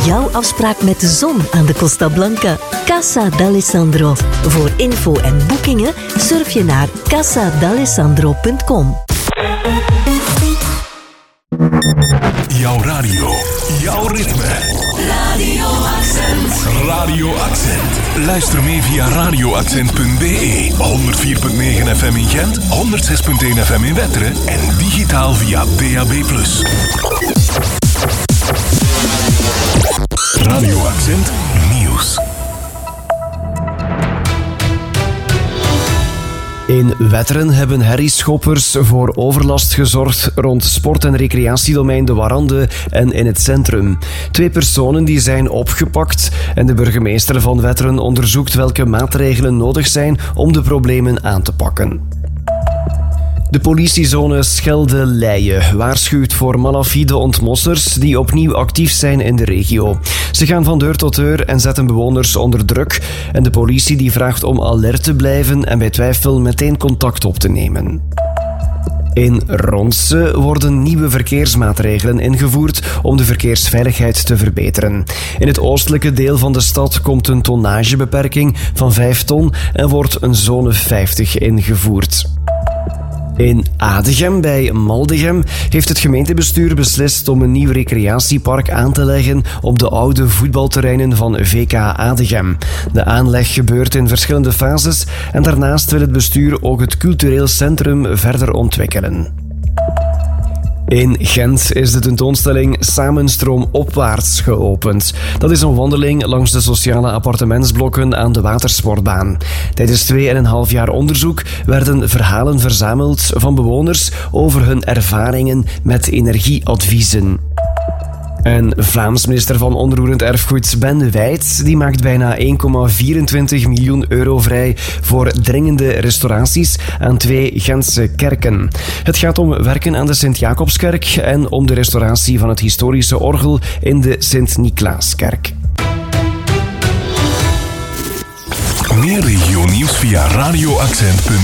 jouw afspraak met de zon aan de Costa Blanca. Casa d'Alessandro. Voor info en boekingen surf je naar casadalessandro.com. Jouw radio, jouw ritme. Radio Accent. Radio Accent. Luister mee via radioaccent.be. 104.9 FM in Gent, 106.1 FM in Wetteren en digitaal via DAB+. Radio Accent Nieuws. In Wetteren hebben herrieschoppers voor overlast gezorgd rond sport- en recreatiedomein De Warande en in het centrum. 2 personen die zijn opgepakt en de burgemeester van Wetteren onderzoekt welke maatregelen nodig zijn om de problemen aan te pakken. De politiezone Schelde-Leie waarschuwt voor malafide ontmossers die opnieuw actief zijn in de regio. Ze gaan van deur tot deur en zetten bewoners onder druk. En de politie die vraagt om alert te blijven en bij twijfel meteen contact op te nemen. In Ronse worden nieuwe verkeersmaatregelen ingevoerd om de verkeersveiligheid te verbeteren. In het oostelijke deel van de stad komt een tonnagebeperking van 5 ton en wordt een zone 50 ingevoerd. In Adegem bij Maldegem heeft het gemeentebestuur beslist om een nieuw recreatiepark aan te leggen op de oude voetbalterreinen van VK Adegem. De aanleg gebeurt in verschillende fases en daarnaast wil het bestuur ook het cultureel centrum verder ontwikkelen. In Gent is de tentoonstelling Samenstroom opwaarts geopend. Dat is een wandeling langs de sociale appartementsblokken aan de watersportbaan. Tijdens 2,5 jaar onderzoek werden verhalen verzameld van bewoners over hun ervaringen met energieadviezen. En Vlaams minister van Onroerend Erfgoed Ben de Wijt die maakt bijna 1,24 miljoen euro vrij voor dringende restauraties aan 2 Gentse kerken. Het gaat om werken aan de Sint-Jacobskerk en om de restauratie van het historische orgel in de Sint-Niklaaskerk. Meer regionieuws via radioaccent.be.